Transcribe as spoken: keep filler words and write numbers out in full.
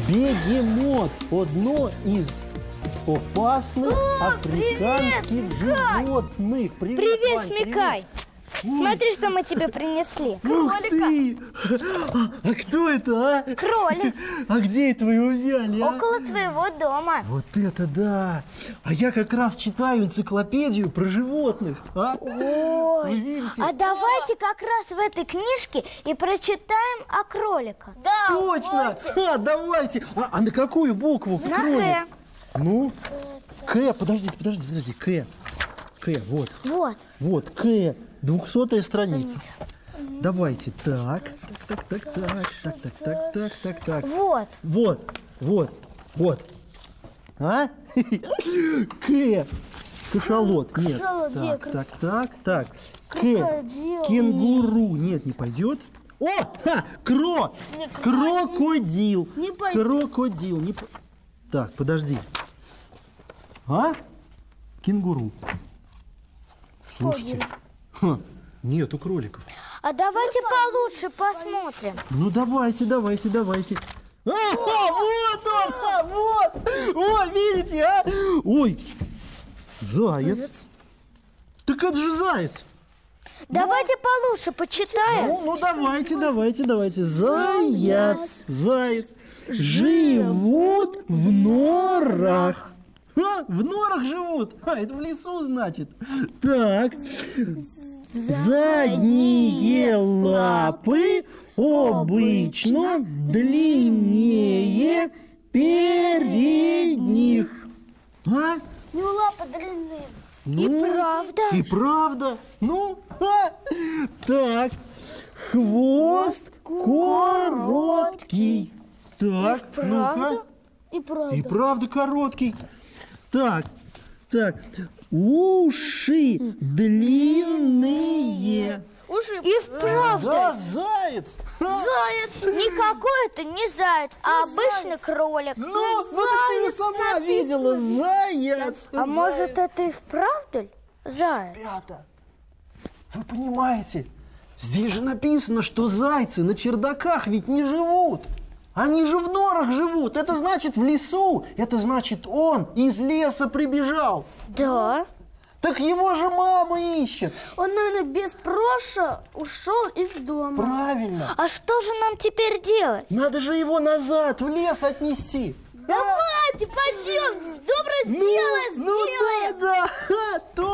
Бегемот – одно из опасных О, африканских привет, животных. Привет, Привет, Вань, Смекай! привет. Смотри, что мы тебе принесли. Ух ты! А, а кто это, а? Кролик. А где это вы его взяли, а? Около твоего дома. Вот это да! А я как раз читаю энциклопедию про животных, а? Ой, Вы видите? а давайте как раз в этой книжке и прочитаем о кроликах. Да, Точно! А, давайте! А, а на какую букву? На кролик? К. Ну? К, подождите, подождите, подождите, К. К, вот. Вот. Вот, К, двухсотая страница. Давайте, так, так, так, так, так, так, так, так, так, так. Вот. Вот, вот, вот. А? К, кашалот, нет. Кашалот, где? Так, так, так, так. К, Крокодил. кенгуру, нет, не пойдет. О, ха, кро, Не, крокодил. крокодил. Не пойдет. Крокодил, не по- Так, подожди. А? Кенгуру. Слушайте. Ха, нету кроликов. А давайте получше посмотрим. Ну давайте, давайте, давайте. А, а, вот он, а, вот. О, видите, а? Ой, заяц. Так это же заяц. Давайте получше почитаем. Ну, ну давайте, давайте, давайте. Заяц, заяц. Живут в норах. А, в норах живут. А, это в лесу, значит. Так. Задние лапы обычно длиннее передних. А? У него лапы длинные. И правда. И правда. Ну, а. Так. Хвост короткий. Так, ну-ка. И правда. И правда короткий. Так, так. Уши длинные. Уши. И вправду. Да, заяц. Заяц. Никакой это не заяц, а обычный кролик. Ну, ну так ты же сама видела. Заяц. А может, это и вправду заяц? Ребята, вы понимаете, здесь же написано, что зайцы на чердаках ведь не живут. Они же в норах живут. Это значит в лесу. Это значит он из леса прибежал. Да. Так его же мама ищет. Он, наверное, без спроса ушел из дома. Правильно. А что же нам теперь делать? Надо же его назад в лес отнести. Давайте, пойдем. Доброе Ну, дело ну сделаем. да, да. Ха, то